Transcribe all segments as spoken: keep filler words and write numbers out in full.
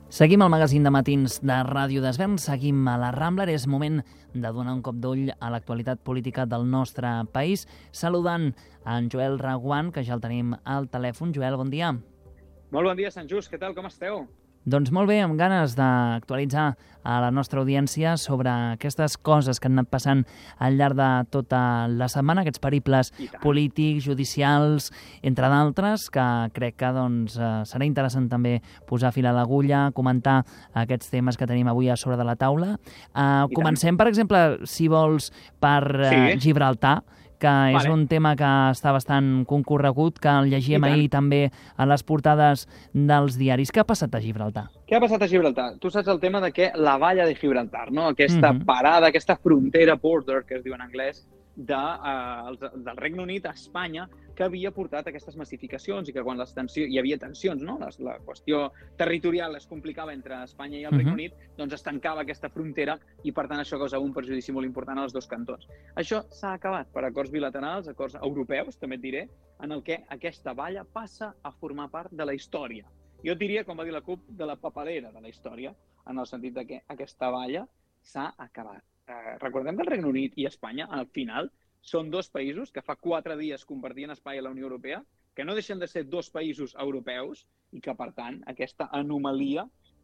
Seguim el magazín de matins de Ràdio Desvern, seguim a la Rambla. És moment de donar un cop d'ull a l'actualitat política del nostre país, saludant en Joel Reguant, que ja el tenim al telèfon. Joel, bon dia. Molt bon dia, Sant Just. Què tal? Com esteu? Doncs molt bé, amb ganes d'actualitzar a la nostra audiència sobre aquestes coses que han anat passant al llarg de tota la setmana, aquests periples polítics, judicials, entre d'altres, que crec que doncs, serà interessant també posar fil a l'agulla, comentar aquests temes que tenim avui a sobre de la taula. Uh, comencem, per exemple, si vols, per uh, sí. Gibraltar, que vale. És un tema que està bastant concorregut, que el llegíem ahir també a les portades dels diaris. Què ha passat a Gibraltar? Què ha passat a Gibraltar? Tu saps el tema de que la valla de Gibraltar, no? Aquesta mm-hmm. parada, aquesta frontera, border, que es diu en anglès, de, uh, del Regne Unit a Espanya, que havia portat aquestes massificacions i que quan les tensió, hi havia tensions, no? La, la qüestió territorial es complicava entre Espanya i el Regne Unit, mm-hmm. doncs es tancava aquesta frontera i, per tant, això causava un perjudici molt important als dos cantons. Això s'ha acabat per acords bilaterals, acords europeus, també et diré, en el que aquesta valla passa a formar part de la història. Jo et diria, com va dir la CUP, de la paperera de la història, en el sentit de que aquesta valla s'ha acabat. Eh, recordem que el Regne Unit i Espanya, al final, són dos països que fa quatre dies compartien espai a la Unió Europea, que no deixen de ser dos països europeus i que, per tant, aquesta anomalia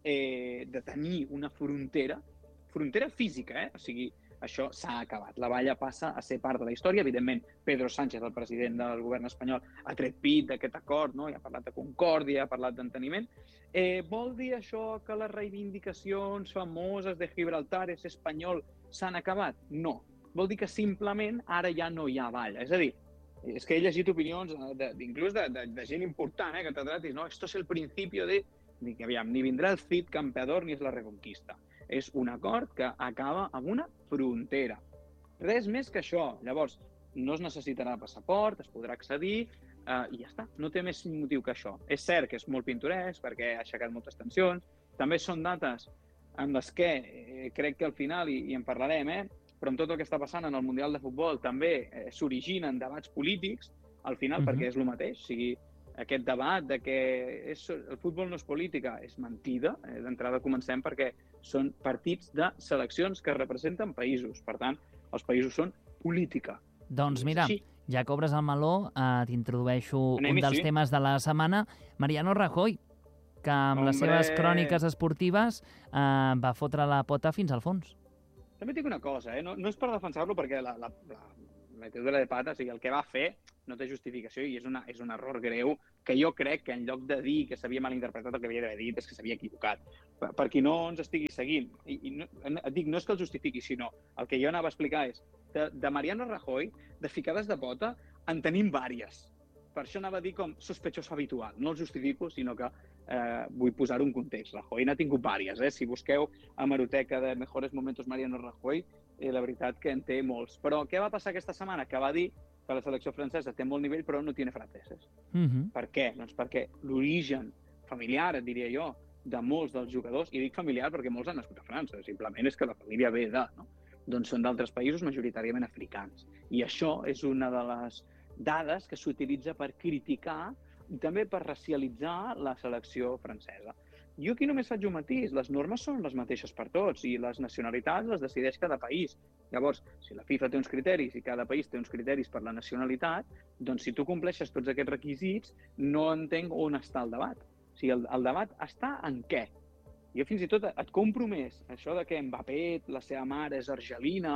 eh, de tenir una frontera, frontera física, eh? O sigui, això s'ha acabat. La valla passa a ser part de la història. Evidentment, Pedro Sánchez, el president del govern espanyol, ha tret pit d'aquest acord, no? I ha parlat de concòrdia, ha parlat d'enteniment. Eh, vol dir això que les reivindicacions famoses de Gibraltar és espanyol s'han acabat? No. Vol dir que simplement ara ja no hi ha valla. És a dir, és que he llegit opinions de, de, inclús de, de, de gent important, eh, que t'ha dit, no, esto es el principio de... Dic, aviam, ni vindrà el Cid campeador ni és la reconquista. És un acord que acaba amb una frontera. Res més que això. Llavors, no es necessitarà passaport, es podrà accedir, eh, i ja està. No té més motiu que això. És cert que és molt pintoresc, perquè ha aixecat moltes tensions. També són dates en les que eh, crec que al final, i, i en parlarem, eh, però amb tot el que està passant en el Mundial de Futbol també eh, s'originen debats polítics, al final, uh-huh. perquè és el mateix. O sigui, aquest debat de que és, el futbol no és política és mentida. Eh, D'entrada comencem perquè són partits de seleccions que representen països. Per tant, els països són política. Doncs mira, sí. Ja que obres el meló, eh, t'introdueixo Anem un dels sí. temes de la setmana. Mariano Rajoy, que amb Hombre... les seves cròniques esportives eh, va fotre la pota fins al fons. També et dic una cosa, eh? no, no és per defensar-lo perquè la, la, la, la metedura de pata, o sigui, el que va fer no té justificació i és, una, és un error greu que jo crec que en lloc de dir que s'havia malinterpretat el que havia d'haver dit és que s'havia equivocat. Per, per qui no ens estigui seguint, i, i no, et dic, no és que el justifiqui, sinó el que jo anava a explicar és de, de Mariano Rajoy, de ficades de pota, en tenim vàries. Per això anava a dir com sospechós habitual. No el justifico, sinó que eh, vull posar un context. Rajoy n'ha tingut vàries. Eh? Si busqueu a Hemeroteca de Mejores Momentos Mariano Rajoy, eh, la veritat que en té molts. Però què va passar aquesta setmana? Que va dir que la selecció francesa té molt nivell però no tiene franceses. Uh-huh. Per què? Doncs perquè l'origen familiar, et diria jo, de molts dels jugadors, i dic familiar perquè molts han nascut a França, simplement és que la família ve de, no? Doncs són d'altres països majoritàriament africans. I això és una de les dades que s'utilitza per criticar i també per racialitzar la selecció francesa. Jo aquí només faig un matís. Les normes són les mateixes per tots i les nacionalitats les decideix cada país. Llavors, si la FIFA té uns criteris i cada país té uns criteris per la nacionalitat, doncs si tu compleixes tots aquests requisits, no entenc on està el debat. O sigui, el, el debat està en què? Jo fins i tot et compro més això de que Mbappé, la seva mare és argelina,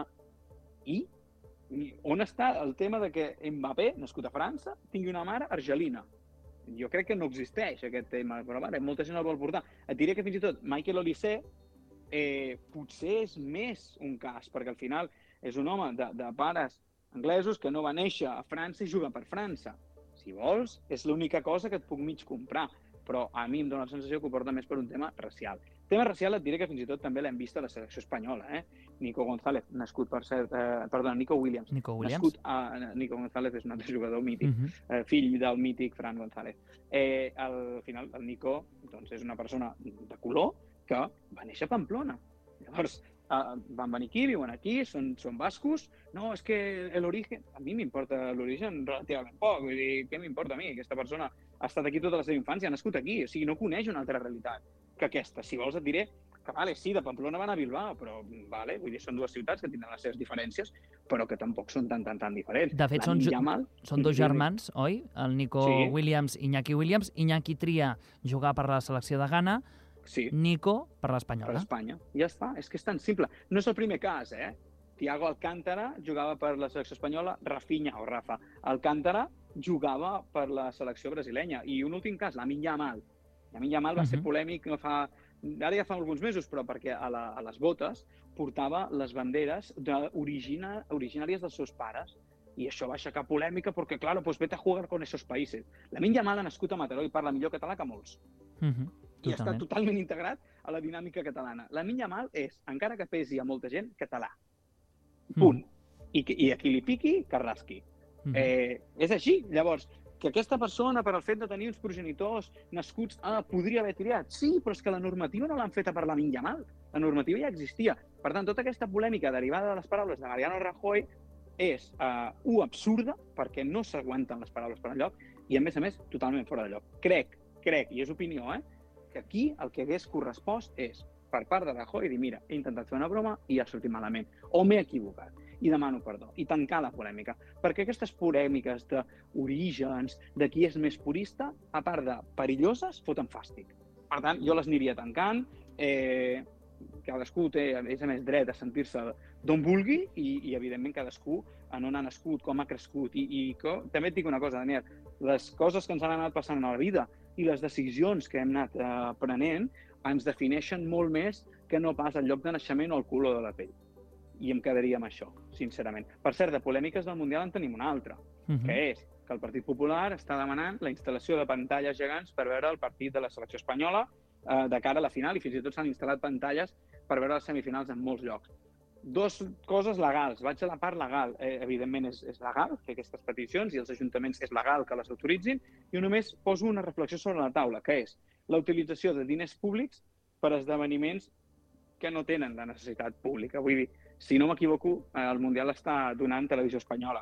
i on està el tema de que Mbappé, nascut a França, tingui una mare argelina? Jo crec que no existeix aquest tema, però vale, molta gent el vol portar. Et diré que fins i tot Michael Olise eh, potser és més un cas, perquè al final és un home de, de pares anglesos que no va néixer a França i juga per França. Si vols, és l'única cosa que et puc mig comprar, però a mi em dóna la sensació que ho porta més per un tema racial. Tema racial et diré que fins i tot també l'hem vist a la selecció espanyola, eh? Nico González, nascut per cert... Eh, perdona, Nico Williams. Nico Williams. Nascut a... Nico González és un altre jugador mític, uh-huh. eh, fill del mític Fran González. Eh, al final, el Nico doncs, és una persona de color que va néixer a Pamplona. Llavors, eh, van venir aquí, viuen aquí, són, són bascos. No, és que l'origen... A mi m'importa l'origen relativament poc. Vull dir, què m'importa a mi? Aquesta persona ha estat aquí tota la seva infància, ha nascut aquí, o sigui, no coneix una altra realitat. que aquesta. Si vols et diré que, vale, sí, de Pamplona van a Bilbao, però, vale, vull dir, són dues ciutats que tindran les seves diferències, però que tampoc són tan, tan, tan diferents. De fet, són, Yamal, són dos germans, oi? El Nico sí. Williams i Iñaki Williams. Iñaki tria jugar per la selecció de Ghana, sí. Nico per l'Espanyola. Per Espanya. Ja està, és que és tan simple. No és el primer cas, eh? Thiago Alcántara jugava per la selecció espanyola, Rafinha o Rafa Alcántara jugava per la selecció brasilenya. I un últim cas, Lamine Yamal. Lamine Yamal va uh -huh. ser polèmic no fa... Ara ja fa alguns mesos, però perquè a, la, a les botes portava les banderes de origina, originàries dels seus pares. I això va aixecar polèmica perquè, claro, pues vete a jugar con esos países. Lamine Yamal ha nascut a Mataró i parla millor català que molts. Uh -huh. I està totalment integrat a la dinàmica catalana. Lamine Yamal és, encara que pesi a molta gent, català. Punt. Uh -huh. I, I a qui li piqui, que rasqui. Uh -huh. eh, és així. Llavors, que aquesta persona, per al fet de tenir uns progenitors nascuts, ah, podria haver triat. Sí, però és que la normativa no l'han feta per Lamine Yamal. La normativa ja existia. Per tant, tota aquesta polèmica derivada de les paraules de Mariano Rajoy és, uh, u, absurda, perquè no s'aguanten les paraules per enlloc, i, a més a més, totalment fora de lloc. Crec, crec, i és opinió, eh, que aquí el que hagués correspost és, per part de Rajoy, dir, mira, he intentat fer una broma i ha sortit malament, o m'he equivocat, i demano perdó, i tancar la polèmica. Perquè aquestes polèmiques d'orígens, de qui és més purista, a part de perilloses, foten fàstic. Per tant, jo les aniria tancant, eh, cadascú té, a més a més, dret a sentir-se d'on vulgui i, i, evidentment, cadascú en on ha nascut, com ha crescut. I, i que, també et dic una cosa, Daniel, les coses que ens han anat passant a la vida i les decisions que hem anat eh, prenent ens defineixen molt més que no pas el lloc de naixement o el color de la pell. I em quedaria amb això, sincerament. Per cert, de polèmiques del Mundial en tenim una altra, uh-huh. que és que el Partit Popular està demanant la instal·lació de pantalles gegants per veure el partit de la selecció espanyola eh, de cara a la final, i fins i tot s'han instal·lat pantalles per veure les semifinals en molts llocs. Dos coses legals. Vaig a la part legal. Eh, evidentment és, és legal fer aquestes peticions i els ajuntaments és legal que les autoritzin. Jo només poso una reflexió sobre la taula, que és la utilització de diners públics per a esdeveniments que no tenen la necessitat pública. Vull dir, si no m'equivoco, el Mundial està donant Televisió Espanyola.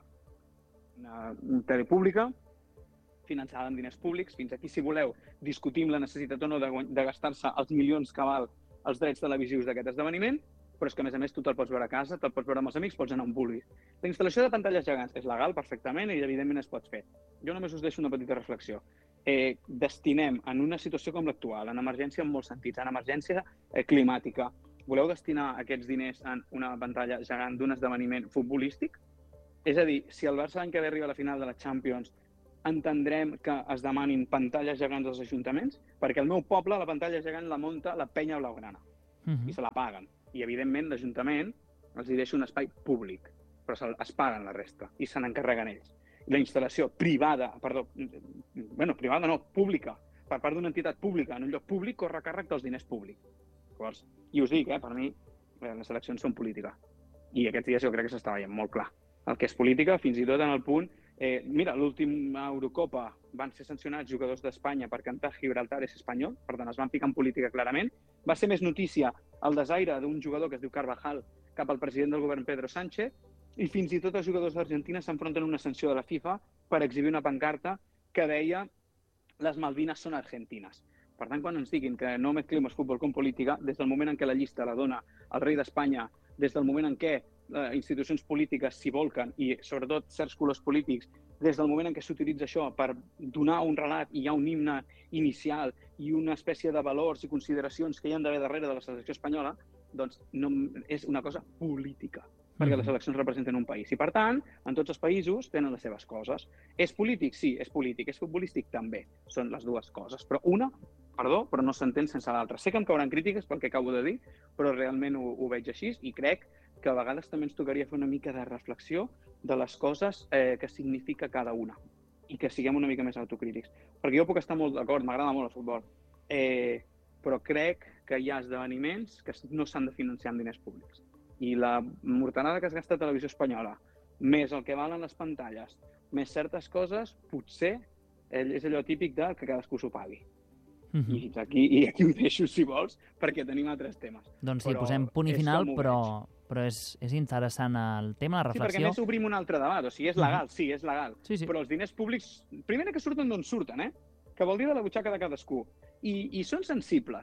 Una, una tele pública, finançada amb diners públics. Fins aquí, si voleu, discutim la necessitat o no de, de gastar-se els milions que val els drets televisius d'aquest esdeveniment, però és que, a més a més, tu te'l pots veure a casa, te'l pots veure amb els amics, pots anar on vulguis. La instal·lació de pantalles gegants és legal perfectament i, evidentment, es pot fer. Jo només us deixo una petita reflexió. Eh, destinem en una situació com l'actual, en emergència en molts sentits, en emergència eh, climàtica, voleu destinar aquests diners en una pantalla gegant d'un esdeveniment futbolístic? És a dir, si el Barça l'any que ve arriba a la final de la Champions, entendrem que es demanin pantalles gegants als ajuntaments? Perquè el meu poble, la pantalla gegant la munta la penya blaugrana. Uh-huh. I se la paguen. I, evidentment, l'Ajuntament els hi deixa un espai públic, però es paguen la resta i se n'encarreguen ells. La instal·lació privada, perdó, bueno, privada no, pública, per part d'una entitat pública en un lloc públic, corre a càrrec dels diners públics. Llavors, i us dic, eh, per mi, les eleccions són política. I aquests dies jo crec que s'està veient molt clar. El que és política, fins i tot en el punt... Eh, mira, l'última Eurocopa van ser sancionats jugadors d'Espanya per cantar Gibraltar és espanyol, per tant es van ficar en política clarament. Va ser més notícia el desaire d'un jugador que es diu Carvajal cap al president del govern Pedro Sánchez, i fins i tot els jugadors d'Argentina s'enfronten a una sanció de la FIFA per exhibir una pancarta que deia les Malvinas són argentines. Per tant, quan ens diguin que no mezclemos futbol com política, des del moment en què la llista la dona el rei d'Espanya, des del moment en què eh, institucions polítiques s'hi volquen i, sobretot, certs colors polítics, des del moment en què s'utilitza això per donar un relat i hi ha un himne inicial i una espècie de valors i consideracions que hi han d'haver darrere de la selecció espanyola, doncs no, és una cosa política, perquè les eleccions representen un país. I, per tant, en tots els països tenen les seves coses. És polític? Sí, és polític. És futbolístic? També. Són les dues coses. Però una, perdó, però no s'entén sense l'altra. Sé que em cauran crítiques pel que acabo de dir, però realment ho, ho veig així i crec que a vegades també ens tocaria fer una mica de reflexió de les coses eh, que significa cada una i que siguem una mica més autocrítics. Perquè jo puc estar molt d'acord, m'agrada molt el futbol, eh, però crec que hi ha esdeveniments que no s'han de financiar amb diners públics. I la mortanada que es gasta a Televisió Espanyola, més el que valen les pantalles, més certes coses, potser és allò típic de que cadascú s'ho pagui. Uh-huh. I, aquí, I aquí ho deixo, si vols, perquè tenim altres temes. Doncs sí, però posem punt i final, però, però és, és interessant el tema, la reflexió. Sí, perquè a més obrim un altre debat. O sigui, és legal, sí, és legal. Sí, sí. Però els diners públics, primera que surten d'on surten, eh? Que vol dir de la butxaca de cadascú. I, i són sensibles.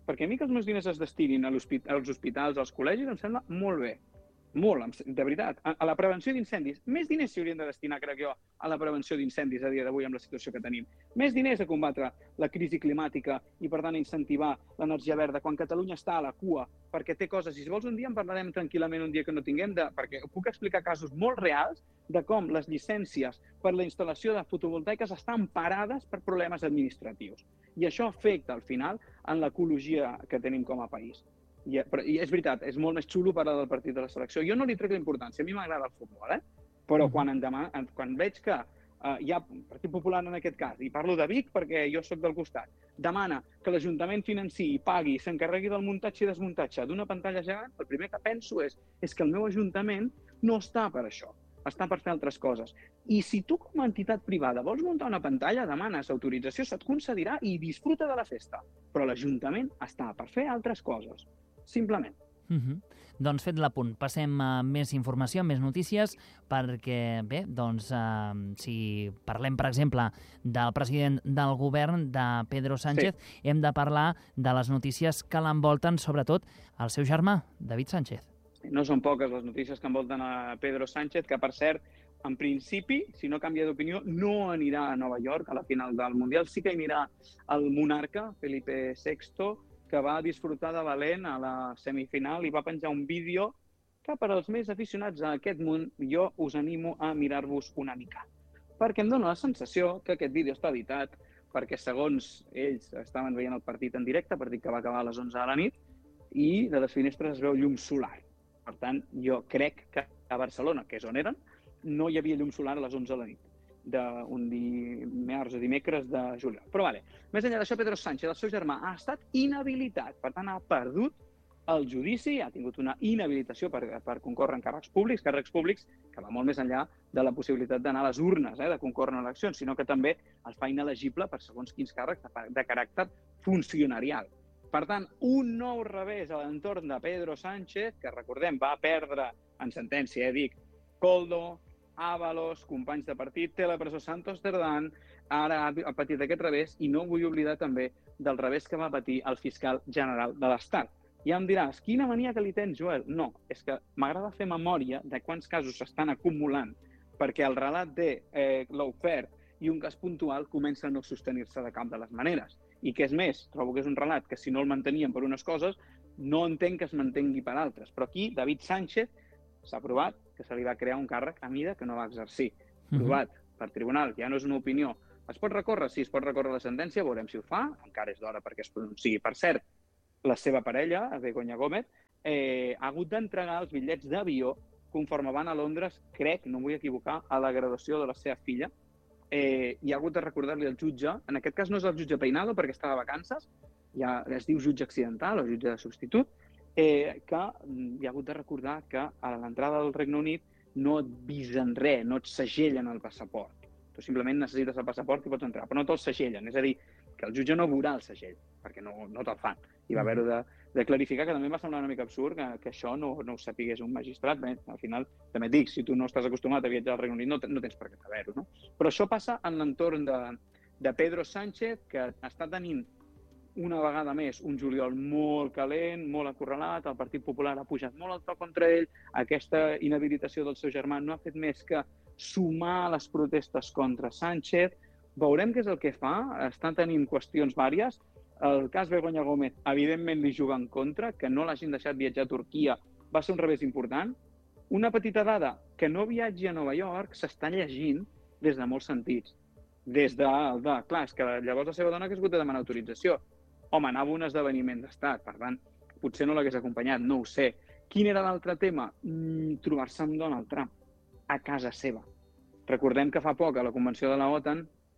Perquè a mi que els meus diners es destinin als hospitals, als col·legis, em sembla molt bé. Molt, de veritat. A la prevenció d'incendis. Més diners s'hi haurien de destinar, crec jo, a la prevenció d'incendis a dia d'avui amb la situació que tenim. Més diners a combatre la crisi climàtica i, per tant, a incentivar l'energia verda, quan Catalunya està a la cua, perquè té coses. I si vols un dia en parlarem tranquil·lament, un dia que no tinguem, de, perquè puc explicar casos molt reals de com les llicències per la instal·lació de fotovoltaiques estan parades per problemes administratius. I això afecta, al final, en l'ecologia que tenim com a país. I, però, I és veritat, és molt més xulo parlar del partit de la selecció. Jo no li trec la importància, a mi m'agrada el futbol, eh? Però quan, en demà, quan veig que uh, hi ha Partit Popular en aquest cas, i parlo de Vic perquè jo sóc del costat, demana que l'Ajuntament financi, pagui, s'encarregui del muntatge i desmuntatge d'una pantalla gegant, el primer que penso és, és que el meu Ajuntament no està per això, està per fer altres coses. I si tu com a entitat privada vols muntar una pantalla, demanes autorització, se't concedirà i disfruta de la festa. Però l'Ajuntament està per fer altres coses. Simplement. Uh-huh. Doncs fet l'apunt, passem a més informació, més notícies, perquè, bé, doncs, uh, si parlem, per exemple, del president del govern, de Pedro Sánchez, sí. Hem de parlar de les notícies que l'envolten, sobretot el seu germà, David Sánchez. No són poques les notícies que envolten a Pedro Sánchez, que, per cert, en principi, si no canvia d'opinió, no anirà a Nova York a la final del Mundial. Sí que anirà el monarca, Felipe sexto, que va disfrutar de valent a la semifinal i va penjar un vídeo que per als més aficionats a aquest món jo us animo a mirar-vos una mica. Perquè em dóna la sensació que aquest vídeo està editat perquè, segons ells, estaven veient el partit en directe, partit que va acabar a les onze de la nit, i de les finestres es veu llum solar. Per tant, jo crec que a Barcelona, que és on eren, no hi havia llum solar a les onze de la nit d'un dimarts o dimecres de juliol. Però, vale, més enllà d'això, Pedro Sánchez, el seu germà, ha estat inhabilitat. Per tant, ha perdut el judici, ha tingut una inhabilitació per, per concórrer en càrrecs públics, càrrecs públics que va molt més enllà de la possibilitat d'anar a les urnes, eh, de concórrer en eleccions, sinó que també el fa inelegible per segons quins càrrecs de, de caràcter funcionarial. Per tant, un nou revés a l'entorn de Pedro Sánchez, que recordem, va perdre en sentència, eh, dic, Koldo, Ábalos, companys de partit, té la presó Santos Cerdán, ara ha patit aquest revés i no vull oblidar també del revés que va patir el fiscal general de l'Estat. Ja em diràs, quina mania que li tens, Joel? No, és que m'agrada fer memòria de quants casos s'estan acumulant perquè el relat de eh, l'Ofer i un cas puntual comença a no sostenir-se de cap de les maneres. I que és més, trobo que és un relat que si no el mantenien per unes coses, no entenc que es mantengui per altres. Però aquí, David Sánchez s'ha provat que se li va crear un càrrec a mida que no va exercir. Provat per tribunal, ja no és una opinió. Es pot recórrer? Sí, es pot recórrer la sentència, veurem si ho fa, encara és d'hora perquè es pronunciï. Per cert, la seva parella, Begoña Gómez, eh, ha hagut d'entregar els bitllets d'avió conforme van a Londres, crec, no em vull equivocar, a la graduació de la seva filla, eh, i ha hagut de recordar-li al jutge, en aquest cas no és el jutge Peinado perquè està de vacances, ja es diu jutge accidental o jutge de substitut, eh, que hi ha hagut de recordar que a l'entrada del Regne Unit no et visen res, no et segellen el passaport. Tu simplement necessites el passaport i pots entrar, però no te'l segellen. És a dir, que el jutge no veurà el segell, perquè no, no te'l fan. I va haver-ho de, de clarificar, que també em va semblar una mica absurd que, que això no, no ho sapigués un magistrat. Bé, al final, també et dic, si tu no estàs acostumat a viatjar al Regne Unit, no, no tens per què saber-ho, no? Però això passa en l'entorn de, de Pedro Sánchez, que està tenint una vegada més un juliol molt calent, molt acorralat, el Partit Popular ha pujat molt el to contra ell, aquesta inhabilitació del seu germà no ha fet més que sumar les protestes contra Sánchez. Veurem què és el que fa, està tenint qüestions vàries. El cas Begoña Gómez, evidentment, li juga en contra, que no l'hagin deixat viatjar a Turquia va ser un revés important. Una petita dada, que no viatgi a Nova York s'està llegint des de molts sentits. Des de, de clar, és que llavors la seva dona que ha hagut de demanar autorització. Home, anava a un esdeveniment d'estat, per tant, potser no l'hagués acompanyat, no ho sé. Quin era l'altre tema? Mm, trobar-se amb Donald Trump a casa seva. Recordem que fa poc, a la convenció de la OTAN,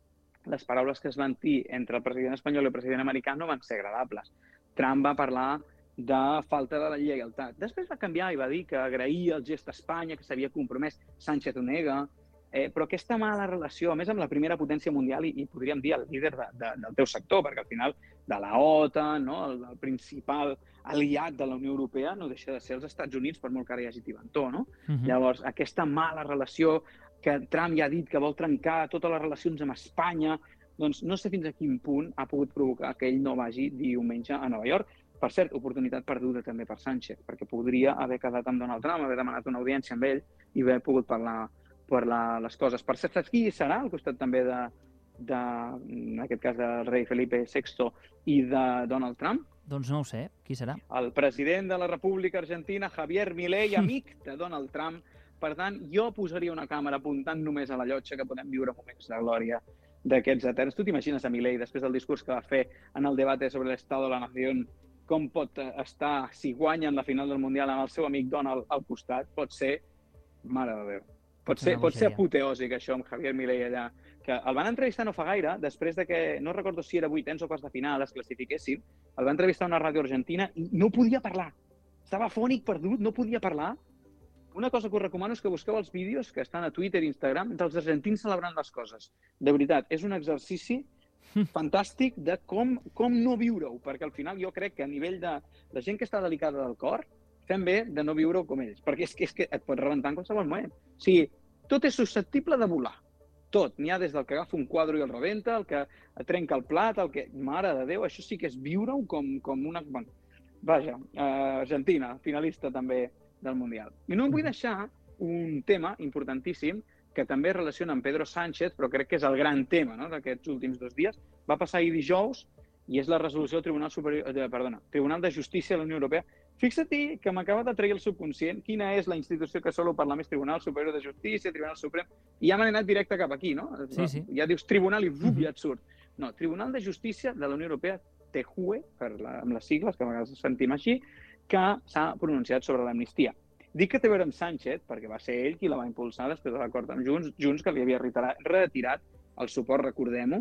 les paraules que es van dir entre el president espanyol i el president americà no van ser agradables. Trump va parlar de falta de la lleialtat. Després va canviar i va dir que agraïa el gest a Espanya, que s'havia compromès. Sánchez ho nega. Eh, però aquesta mala relació, a més amb la primera potència mundial i, i podríem dir el líder de, de, del teu sector, perquè al final de la OTAN, no, el, el principal aliat de la Unió Europea no deixa de ser els Estats Units, per molt que ara hi hagi tibantó, no? Uh-huh. Llavors, aquesta mala relació que Trump ja ha dit que vol trencar totes les relacions amb Espanya, doncs no sé fins a quin punt ha pogut provocar que ell no vagi diumenge a Nova York. Per cert, oportunitat perduda també per Sánchez, perquè podria haver quedat amb Donald Trump, haver demanat una audiència amb ell i haver pogut parlar, parlar les coses. Per cert, saps qui serà al costat també de, de, en aquest cas, del rei Felipe sexto i de Donald Trump? Doncs no ho sé. Qui serà? El president de la República Argentina, Javier Milei, amic de Donald Trump. Per tant, jo posaria una càmera apuntant només a la llotja que podem viure moments de glòria d'aquests eterns. Tu t'imagines a Milei, després del discurs que va fer en el debat sobre l'Estado de la Nación, com pot estar, si guanyen la final del Mundial amb el seu amic Donald al costat? Pot ser, mare de Déu, pot ser, pot ser apoteòsic això amb Javier Milei allà. Que el van entrevistar no fa gaire, després de que, no recordo si era vuitens o quarts de final, es classifiquessin, el va entrevistar a una ràdio argentina i no podia parlar. Estava fònic, perdut, no podia parlar. Una cosa que us recomano és que busqueu els vídeos que estan a Twitter i Instagram dels argentins celebrant les coses. De veritat, és un exercici fantàstic de com, com no viure-ho, perquè al final jo crec que a nivell de, de gent que està delicada del cor, fem bé de no viure-ho com ells, perquè és que, és que et pot rebentar en qualsevol moment. O sigui, tot és susceptible de volar. Tot. N'hi ha des del que agafa un quadre i el rebenta, el que trenca el plat, el que... Mare de Déu, això sí que és viure-ho com, com una... Bueno, vaja, uh, Argentina, finalista també del Mundial. I no em vull deixar un tema importantíssim que també relaciona amb Pedro Sánchez, però crec que és el gran tema, no?, d'aquests últims dos dies. Va passar ahir dijous i és la resolució del Tribunal Superior, de, perdona, Tribunal de Justícia de la Unió Europea. Fixa't que m'acaba de trair el subconscient quina és la institució que solo parla més, Tribunal Superior de Justícia, Tribunal Suprem... I ja m'han anat directe cap aquí, no? Sí, sí. Ja dius Tribunal i vup, ja et surt. No, Tribunal de Justícia de la Unió Europea, T J U E, per la, amb les sigles, que a vegades sentim així, que s'ha pronunciat sobre l'amnistia. Dic que té a veure amb Sánchez, perquè va ser ell qui la va impulsar després de l'acord amb Junts, Junts que li havia retirat el suport, recordem-ho.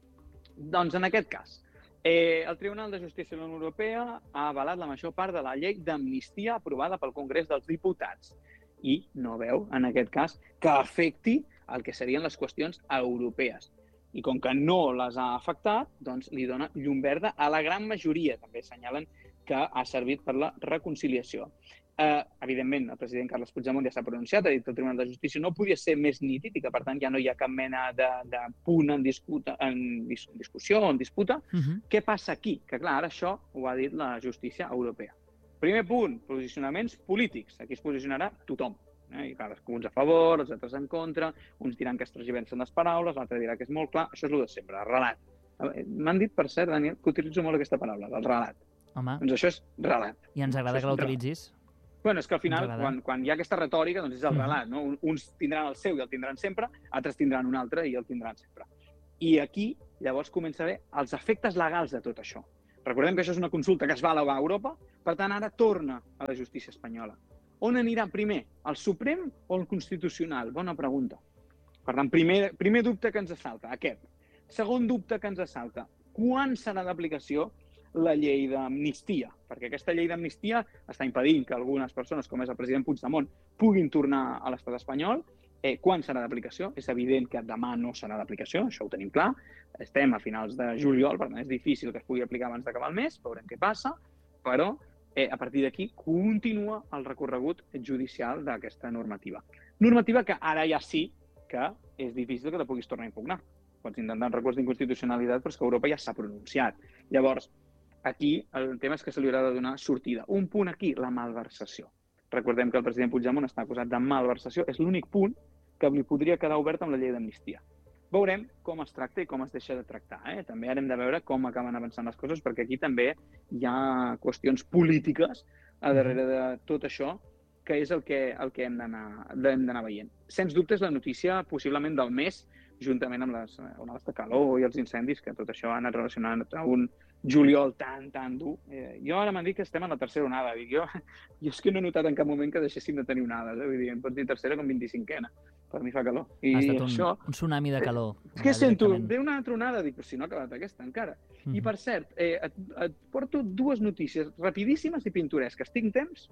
Doncs en aquest cas, eh, el Tribunal de Justícia de la Unió Europea ha avalat la major part de la llei d'amnistia aprovada pel Congrés dels Diputats i no veu, en aquest cas, que afecti el que serien les qüestions europees. I com que no les ha afectat, doncs li dona llum verda a la gran majoria. També assenyalen que ha servit per la reconciliació. Eh, evidentment, el president Carles Puigdemont ja s'ha pronunciat, ha dit que el Tribunal de Justícia no podia ser més nítid i que, per tant, ja no hi ha cap mena de, de punt en, disputa, en dis, discussió o en disputa. Uh-huh. Què passa aquí? Que, clar, ara això ho ha dit la justícia europea. Primer punt, posicionaments polítics. Aquí es posicionarà tothom. Eh? I, clar, uns a favor, els altres en contra, uns diran que es tergiversen les paraules, l'altre dirà que és molt clar. Això és el de sempre, el relat. M'han dit, per cert, Daniel, que utilitzo molt aquesta paraula, el relat. Home. Doncs això és relat. I ens agrada que l'utilitzis? Bueno, és que al final, quan, quan hi ha aquesta retòrica, doncs és el relat, no? Uns tindran el seu i el tindran sempre, altres tindran un altre i el tindran sempre. I aquí, llavors, comença a haver els efectes legals de tot això. Recordem que això és una consulta que es va elevar a Europa, per tant, ara torna a la justícia espanyola. On anirà primer, el Suprem o el Constitucional? Bona pregunta. Per tant, primer, primer dubte que ens assalta, aquest. Segon dubte que ens assalta, quan serà d'aplicació la llei d'amnistia? Perquè aquesta llei d'amnistia està impedint que algunes persones, com és el president Puigdemont, puguin tornar a l'estat espanyol. Eh, quan serà d'aplicació? És evident que demà no serà d'aplicació, això ho tenim clar. Estem a finals de juliol, per tant és difícil que es pugui aplicar abans d'acabar el mes, veurem què passa, però eh, a partir d'aquí continua el recorregut judicial d'aquesta normativa. Normativa que ara ja sí que és difícil que la puguis tornar a impugnar. Pots intentar un recurs d'inconstitucionalitat, però és que Europa ja s'ha pronunciat. Llavors, aquí el tema és que se li haurà de donar sortida. Un punt aquí, la malversació. Recordem que el president Puigdemont està acusat de malversació. És l'únic punt que li podria quedar obert amb la llei d'amnistia. Veurem com es tracta i com es deixa de tractar. Eh? També hem de veure com acaben avançant les coses, perquè aquí també hi ha qüestions polítiques a darrere de tot això, que és el que, el que hem d'anar veient. Sens dubte és la notícia possiblement del mes, juntament amb les onades de calor i els incendis, que tot això ha anat relacionant a un juliol tan, tan dur. Eh, jo ara m'han dit que estem en la tercera onada. Dic, jo, jo és que no he notat en cap moment que deixéssim de tenir onades. Eh? Vull dir, em pots dir tercera com vint-i-cinquena. Per mi fa calor. I ha estat un, això, un tsunami de calor. Eh, és que sento, ve una altra onada, dic, però si no ha acabat aquesta encara. Mm-hmm. I per cert, eh, et, et porto dues notícies rapidíssimes i pintoresques. Tinc temps?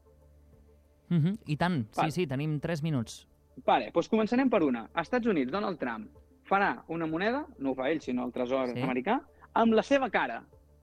Mm-hmm. I tant, sí, vale. Sí, tenim tres minuts. Vale, doncs començarem per una. Als Estats Units, Donald Trump farà una moneda, no ho fa ell, sinó el tresor sí. americà, amb la seva cara.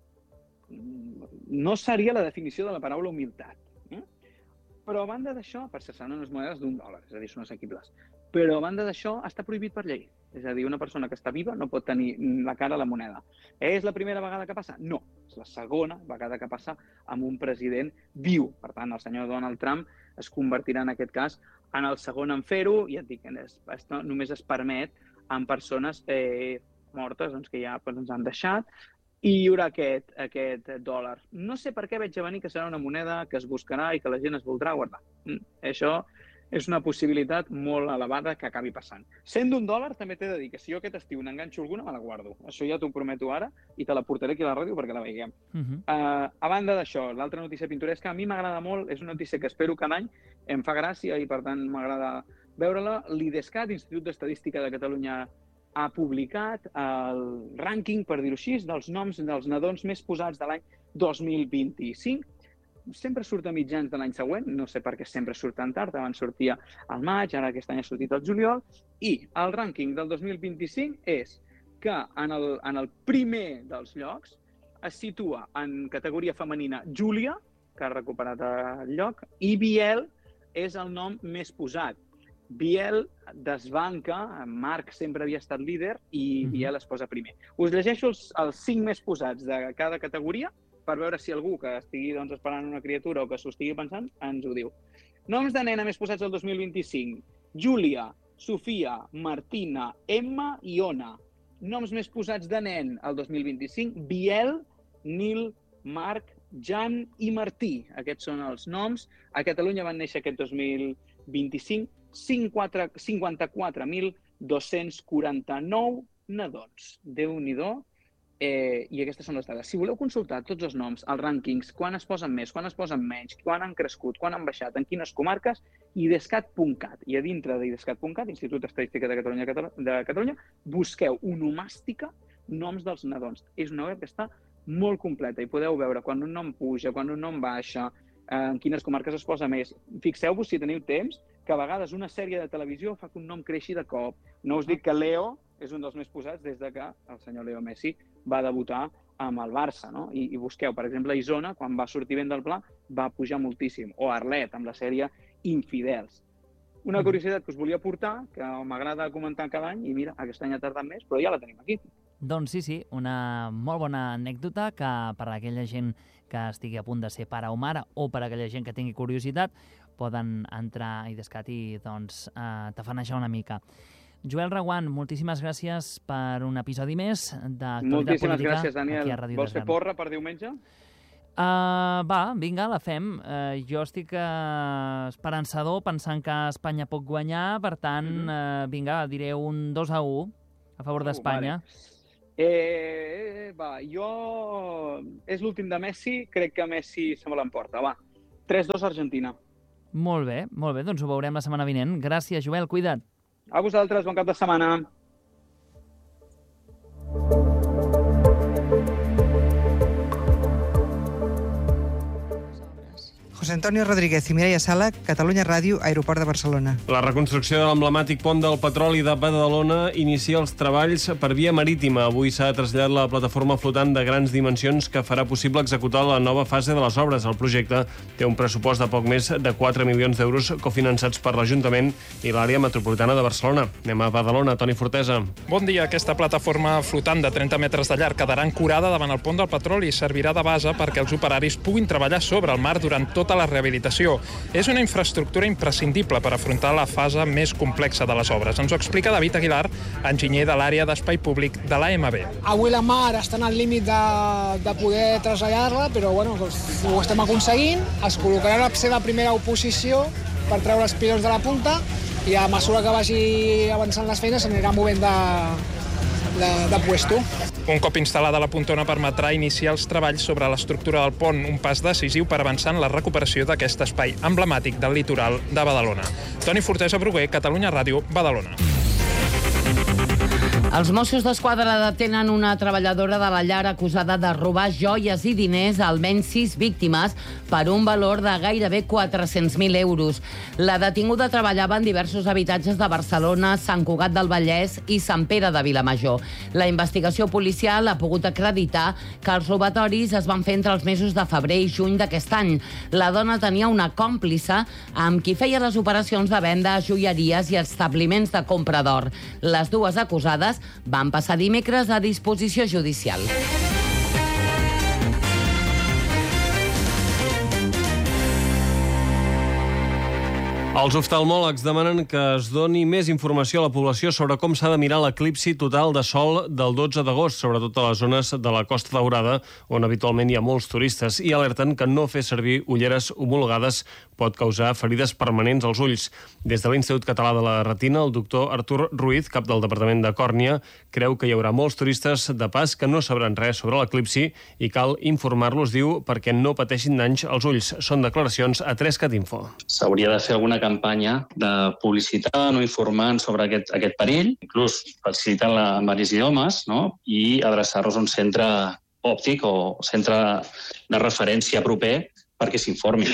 No seria la definició de la paraula humilitat. Eh? Però a banda d'això, per cert, seran unes monedes d'un dòlar, és a dir, són assequibles. Però a banda d'això està prohibit per llei. És a dir, una persona que està viva no pot tenir la cara a la moneda. És la primera vegada que passa? No. És la segona vegada que passa amb un president viu. Per tant, el senyor Donald Trump es convertirà en aquest cas en el segon en fer-ho, i et dic, es, es, no, només es permet amb persones eh, mortes doncs, que ja doncs, ens han deixat, i hi haurà aquest, aquest dòlar. No sé per què veig a venir que serà una moneda que es buscarà i que la gent es voldrà guardar. Mm, això és una possibilitat molt elevada que acabi passant. Sent d'un dòlar, també t'he de dir que si jo aquest estiu n'enganxo alguna, me la guardo. Això ja t'ho prometo ara i te la portaré aquí a la ràdio perquè la veiem. Uh -huh. uh, a banda d'això, l'altra notícia pintoresca, a mi m'agrada molt, és una notícia que espero cada any, em fa gràcia i per tant m'agrada veure-la. L'IDESCAT, Institut d'Estadística de Catalunya, ha publicat el rànquing, per dir-ho així, dels noms dels nadons més posats de l'any dos mil vint-i-cinc. Sempre surt a mitjans de l'any següent, no sé per què sempre surt tan tard, abans sortia al maig, ara aquest any ha sortit al juliol, i el rànquing del dos mil vint-i-cinc és que en el, en el primer dels llocs es situa en categoria femenina Júlia, que ha recuperat el lloc, i Biel és el nom més posat. Biel desbanca, Marc sempre havia estat líder i Biel es posa primer. Us llegeixo els, els cinc més posats de cada categoria per veure si algú que estigui doncs, esperant una criatura o que s'ho estigui pensant ens ho diu. Noms de nena més posats el dos mil vint-i-cinc. Júlia, Sofia, Martina, Emma i Ona. Noms més posats de nen el dos mil vint-i-cinc. Biel, Nil, Marc, Jan i Martí. Aquests són els noms. A Catalunya van néixer aquest dos mil vint-i-cinc cinquanta-quatre mil dos-cents quaranta-nou nadons. Déu-n'hi-do. Eh, I aquestes són les dades. Si voleu consultar tots els noms, els rànquings, quan es posen més, quan es posen menys, quan han crescut, quan han baixat, en quines comarques, idescat punt cat. I a dintre d'idescat punt cat, Institut d'Estadística de Catalunya, de Catalunya, busqueu onomàstica noms dels nadons. És una web que està molt completa i podeu veure quan un nom puja, quan un nom baixa, en quines comarques es posa més. Fixeu-vos, si teniu temps, que a vegades una sèrie de televisió fa que un nom creixi de cop. No us dic que Leo és un dels més posats des de que el senyor Leo Messi va debutar amb el Barça, no? I, i busqueu, per exemple, Isona, quan va sortir ben del pla, va pujar moltíssim. O Arlet, amb la sèrie Infidels. Una curiositat que us volia portar, que m'agrada comentar cada any, i mira, aquest any ha tardat més, però ja la tenim aquí. Doncs sí, sí, una molt bona anècdota que per a aquella gent que estigui a punt de ser pare o mare o per a aquella gent que tingui curiositat poden entrar a IDESCAT i doncs, eh, tafanejar una mica. Joel Reguant, moltíssimes gràcies per un episodi més d'Actualitat Política. Moltíssimes gràcies, Daniel. Vols fer porra per diumenge? Uh, va, vinga, la fem. Uh, jo estic uh, esperançador pensant que Espanya pot guanyar, per tant, uh, vinga, diré un dos a u a favor d'Espanya. Vale. Eh, va, jo... És l'últim de Messi, crec que Messi se me l'emporta, va. tres dos Argentina. Molt bé, molt bé, doncs ho veurem la setmana vinent. Gràcies, Joel, cuida't. A vosaltres, bon cap de setmana. José Antonio Rodríguez i Mireia Sala, Catalunya Ràdio, Aeroport de Barcelona. La reconstrucció de l'emblemàtic pont del petroli de Badalona inicia els treballs per via marítima. Avui s'ha traslladat la plataforma flotant de grans dimensions que farà possible executar la nova fase de les obres. El projecte té un pressupost de poc més de quatre milions d'euros cofinançats per l'Ajuntament i l'àrea metropolitana de Barcelona. Anem a Badalona, Toni Fortesa. Bon dia. Aquesta plataforma flotant de trenta metres de llarg quedarà ancorada davant el pont del petroli i servirà de base perquè els operaris puguin treballar sobre el mar durant tota la rehabilitació. És una infraestructura imprescindible per afrontar la fase més complexa de les obres. Ens ho explica David Aguilar, enginyer de l'àrea d'espai públic de l'A M B. Avui la mar està en el límit de, de poder traslladar-la, però bueno, doncs, ho estem aconseguint. Es col·locarà la seva primera oposició per treure els pilons de la punta i a mesura que vagi avançant les feines s'anirà movent de, de, de puesto. Un cop instal·lada la puntona permetrà iniciar els treballs sobre l'estructura del pont, un pas decisiu per avançar en la recuperació d'aquest espai emblemàtic del litoral de Badalona. Toni Fortesa Bruguer, Catalunya Ràdio, Badalona. Els Mossos d'Esquadra detenen una treballadora de la llar acusada de robar joies i diners a almenys sis víctimes per un valor de gairebé quatre-cents mil euros. La detinguda treballava en diversos habitatges de Barcelona, Sant Cugat del Vallès i Sant Pere de Vilamajor. La investigació policial ha pogut acreditar que els robatoris es van fer entre els mesos de febrer i juny d'aquest any. La dona tenia una còmplice amb qui feia les operacions de venda a joieries i establiments de compra d'or. Les dues acusades van passar dimecres a disposició judicial. Els oftalmòlegs demanen que es doni més informació a la població sobre com s'ha de mirar l'eclipsi total de sol del dotze d'agost, sobretot a les zones de la Costa Daurada, on habitualment hi ha molts turistes, i alerten que no fer servir ulleres homologades pot causar ferides permanents als ulls. Des de l'Institut Català de la Retina, el doctor Artur Ruiz, cap del Departament de Còrnia, creu que hi haurà molts turistes de pas que no sabran res sobre l'eclipsi i cal informar-los, diu, perquè no pateixin danys als ulls. Són declaracions a tres cat info. S'hauria de fer alguna campanya de publicitat, no informant sobre aquest, aquest perill, inclús facilitant-la en diversos idiomes, no? I adreçar-los a un centre òptic o centre de referència proper perquè s'informin.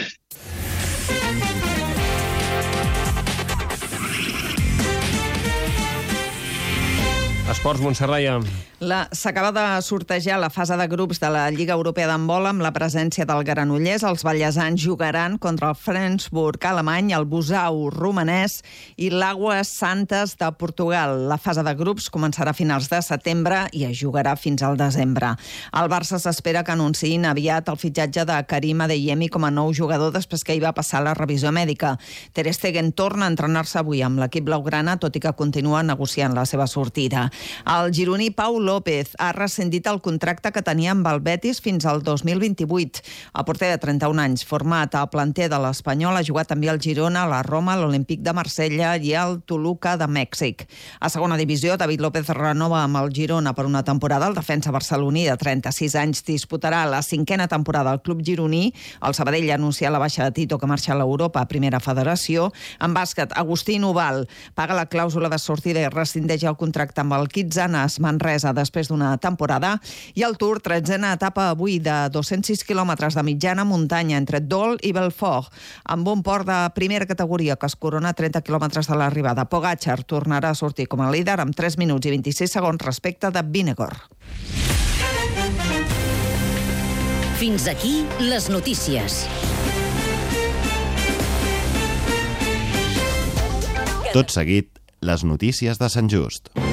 Esports, Montserrat. S'acaba de sortejar la fase de grups de la Lliga Europea d'Handbol amb la presència del Granollers. Els ballesans jugaran contra el Flensburg alemany, el Busau romanès i l'Aguas Santas de Portugal. La fase de grups començarà a finals de setembre i es jugarà fins al desembre. El Barça s'espera que anunciïn aviat el fitxatge de Karim Adeyemi com a nou jugador després que hi va passar la revisió mèdica. Ter Stegen torna a entrenar-se avui amb l'equip blaugrana, tot i que continua negociant la seva sortida. El gironí Pau López ha rescindit el contracte que tenia amb el Betis fins al dos mil vint-i-vuit. El porter de trenta-un anys, format al planter de l'Espanyol, ha jugat també al Girona, la Roma, l'Olímpic de Marsella i el Toluca de Mèxic. A segona divisió, David López renova amb el Girona per una temporada. El defensa barceloní de trenta-sis anys disputarà la cinquena temporada al club gironí. El Sabadell ha anunciat la baixa de Tito, que marxa a l'Europa a Primera Federació. En bàsquet, Agustí Noval paga la clàusula de sortida i rescindeix el contracte amb el Kitsanas Manresa després d'una temporada. I el Tour, tretzena etapa avui de dos-cents sis quilòmetres de mitjana muntanya entre Dol i Belfort, amb un port de primera categoria que es corona a trenta quilòmetres de l'arribada. Pogačar tornarà a sortir com a líder amb tres minuts i vint-i-sis segons respecte de Vingegaard. Fins aquí les notícies. Tot seguit, les notícies de Sant Just.